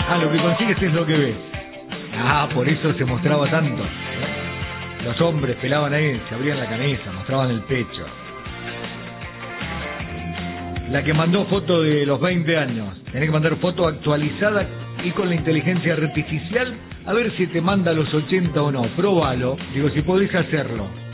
Ah, lo que consigues es lo que ves. Ah, por eso se mostraba tanto. Los hombres pelaban ahí, se abrían la camisa, mostraban el pecho. La que mandó foto de los 20 años. Tenés que mandar foto actualizada y con la inteligencia artificial a ver si te manda los 80 o no. Próbalo. Digo, si podés hacerlo.